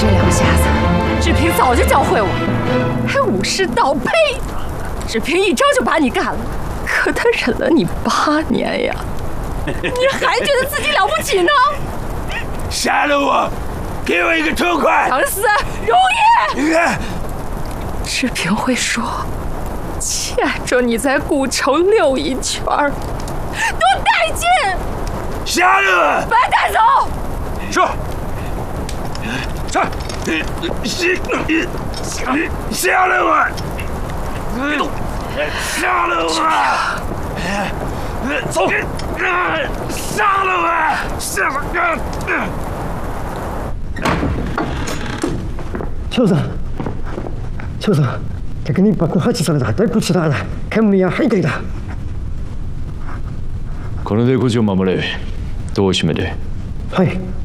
这两下子，志平早就教会我，还武士道，呸！志平一招就把你干了，可他忍了你8年呀，你还觉得自己了不起呢？ 杀了我，给我一个痛快！ 想死容易！志平会说，牵着你在古城溜一圈儿，多带劲！ 杀了我！ 把他带走！ 说，杀了我！杀了我！走！杀了我！杀了長さん、長さん、敵に爆発された大仏だ。煙や吐いていた。 この出口を守れ。戸を閉めて。 はい。